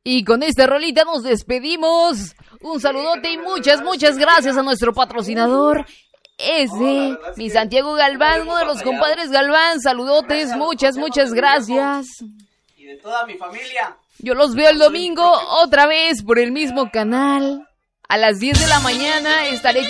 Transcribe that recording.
Y con esta rolita nos despedimos. Un saludote y muchas gracias a nuestro patrocinador. Es de mi Santiago Galván, uno de los compadres Galván. Saludotes, muchas gracias. Y de toda mi familia. Yo los veo el domingo otra vez por el mismo canal. A las 10 de la mañana estaré